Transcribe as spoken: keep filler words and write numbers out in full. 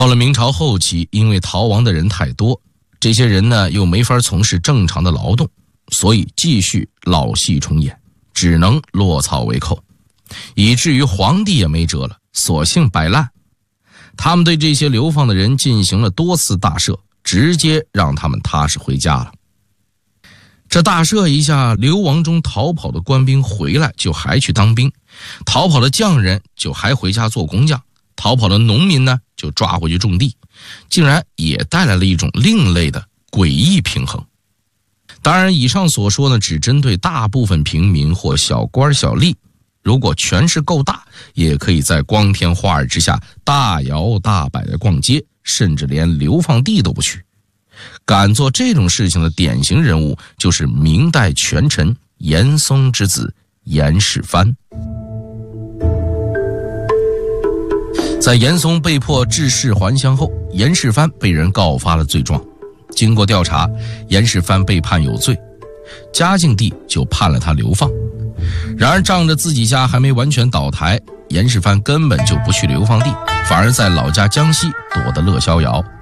到了明朝后期，因为逃亡的人太多，这些人呢又没法从事正常的劳动，所以继续老戏重演，只能落草为寇，以至于皇帝也没辙了，索性摆烂。他们对这些流放的人进行了多次大赦，直接让他们踏实回家了。这大赦一下，流亡中逃跑的官兵回来就还去当兵，逃跑的匠人就还回家做工匠，逃跑的农民呢就抓回去种地，竟然也带来了一种另类的诡异平衡。当然以上所说呢，只针对大部分平民或小官小吏，如果权势够大，也可以在光天化日之下大摇大摆的逛街，甚至连流放地都不去。敢做这种事情的典型人物就是明代权臣严嵩之子严世蕃。在严嵩被迫致仕还乡后，严世蕃被人告发了罪状。经过调查，严世蕃被判有罪，嘉靖帝就判了他流放。然而仗着自己家还没完全倒台，严世蕃根本就不去流放地，反而在老家江西躲得乐逍遥。